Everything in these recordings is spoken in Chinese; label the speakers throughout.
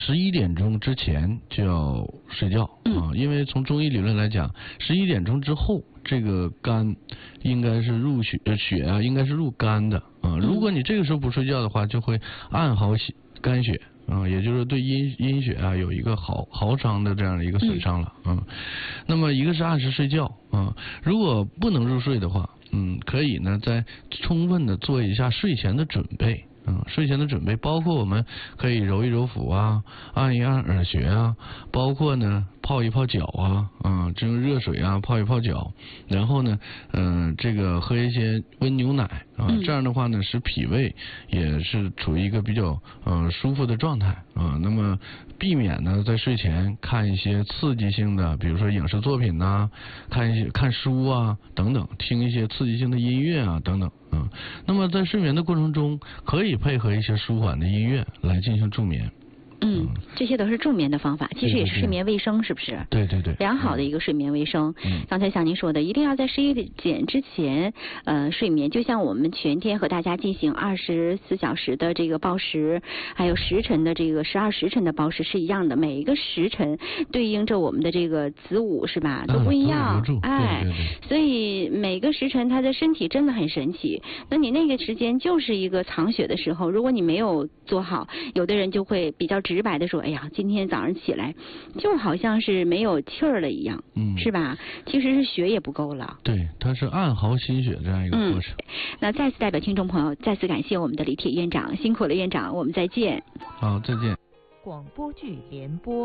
Speaker 1: 11点之前就要睡觉啊，因为从中医理论来讲，11点之后这个肝应该是入血啊，应该是入肝的啊。如果你这个时候不睡觉的话，就会暗耗肝血啊，也就是对阴血啊有一个耗伤的这样的一个损伤了啊。那么一个是按时睡觉啊，如果不能入睡的话，可以呢再充分的做一下睡前的准备。睡前的准备包括我们可以揉一揉腹啊，按一按耳穴啊，包括呢泡一泡脚啊，这种热水啊泡一泡脚，然后呢这个喝一些温牛奶啊，这样的话呢使脾胃也是处于一个比较舒服的状态啊。那么避免呢在睡前看一些刺激性的，比如说影视作品呐，看书啊等等，听一些刺激性的音乐啊等等啊。那么在睡眠的过程中，可以配合一些舒缓的音乐来进行助眠。
Speaker 2: 这些都是助眠的方法，其实也是睡眠卫生，是不是？
Speaker 1: 对对对，
Speaker 2: 良好的一个睡眠卫生。刚才像您说的，一定要在11点之前睡眠，就像我们全天和大家进行24小时的这个报时，还有时辰的这个12时辰的报时是一样的，每一个时辰对应着我们的这个子午是吧，都不一样。
Speaker 1: 对，
Speaker 2: 所以每个时辰它的身体真的很神奇。那你那个时间就是一个藏血的时候，如果你没有做好，有的人就会比较直白的说，哎呀，今天早上起来就好像是没有气儿了一样，是吧？其实是血也不够了。
Speaker 1: 对，它是暗耗心血这样一个过程。
Speaker 2: 那再次代表听众朋友再次感谢我们的李铁院长，辛苦了院长，我们再见。
Speaker 1: 好，再见。
Speaker 3: 广播剧联播。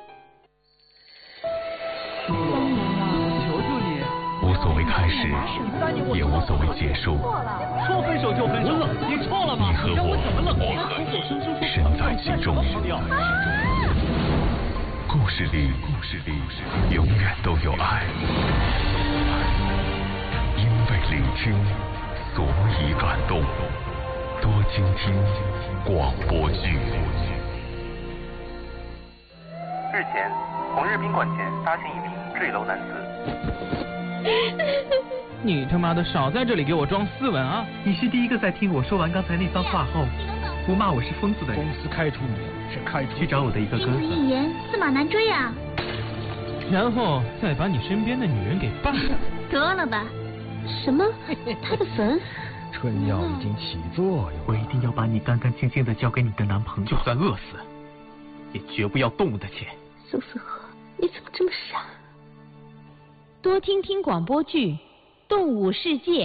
Speaker 4: 求求你，
Speaker 5: 无所谓开始，也无所谓结束。
Speaker 4: 说分手就分手，你错了吗？
Speaker 5: 你和我身在其中。故事里永远都有爱，因为聆听，所以感动。多倾听广播剧。
Speaker 6: 日前，红日宾馆前发现一名坠楼男子。
Speaker 4: 你他妈的少在这里给我装斯文啊！
Speaker 7: 你是第一个在听我说完刚才那番话后不骂我是疯子的人。
Speaker 4: 公司开除你是开除
Speaker 7: 去找我的一个哥哥。
Speaker 8: 一言驷马难追啊！
Speaker 4: 然后再把你身边的女人给办了。
Speaker 8: 得了吧！什么？他的坟？
Speaker 9: 春药已经起作用，
Speaker 7: 我一定要把你干干净净的交给你的男朋友，
Speaker 5: 就算饿死，也绝不要动物的钱。
Speaker 8: 苏思和，你怎么这么傻？
Speaker 3: 多听听广播剧《动物世界》。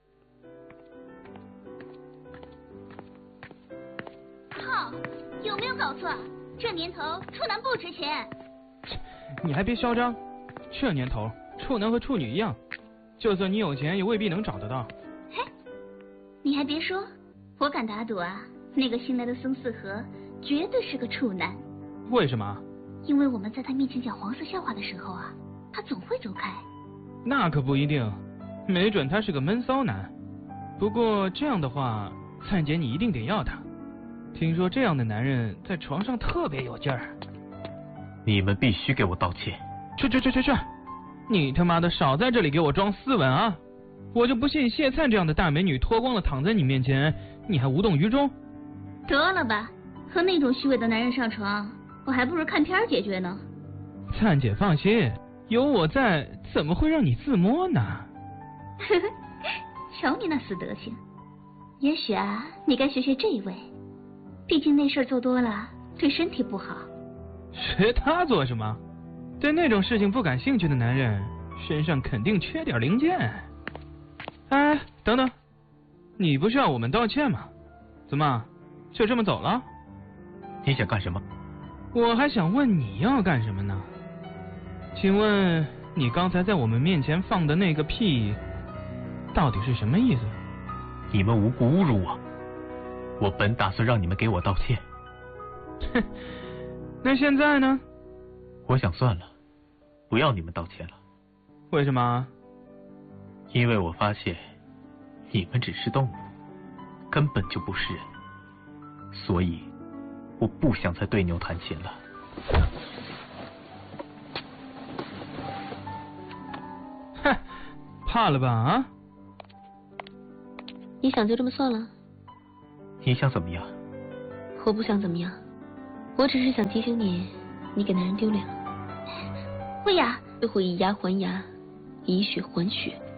Speaker 8: 靠！有没有搞错？这年头处男不值钱。
Speaker 4: 你还别嚣张，这年头处男和处女一样，就算你有钱也未必能找得到。
Speaker 8: 嘿，你还别说，我敢打赌啊，那个新来的孙四和绝对是个处男。
Speaker 4: 为什么？
Speaker 8: 因为我们在他面前讲黄色笑话的时候啊，他总会走开。
Speaker 4: 那可不一定，没准他是个闷骚男。不过这样的话，灿姐你一定得要他。听说这样的男人在床上特别有劲儿。
Speaker 5: 你们必须给我道歉。
Speaker 4: 去！你他妈的少在这里给我装斯文啊！我就不信谢灿这样的大美女脱光了躺在你面前，你还无动于衷。
Speaker 8: 得了吧，和那种虚伪的男人上床，我还不如看片解决呢。
Speaker 4: 灿姐放心，有我在，怎么会让你自摸呢？
Speaker 8: 瞧你那死德行，也许啊，你该学学这一位，毕竟那事儿做多了对身体不好。
Speaker 4: 学他做什么？对那种事情不感兴趣的男人，身上肯定缺点零件。哎，等等，你不是要我们道歉吗？怎么，就这么走了？
Speaker 5: 你想干什么？
Speaker 4: 我还想问你要干什么呢？请问你刚才在我们面前放的那个屁，到底是什么意思？
Speaker 5: 你们无故侮辱我，我本打算让你们给我道歉。
Speaker 4: 哼，那现在呢？
Speaker 5: 我想算了，不要你们道歉了。
Speaker 4: 为什么？
Speaker 5: 因为我发现你们只是动物，根本就不是人，所以我不想再对牛弹琴了。
Speaker 4: 哼，怕了吧啊？
Speaker 8: 你想就这么算了？
Speaker 5: 你想怎么样？
Speaker 8: 我不想怎么样。
Speaker 10: 我只是想提醒你，你给男人丢脸了。
Speaker 8: 薇娅，
Speaker 10: 就会以牙还牙，以血还血。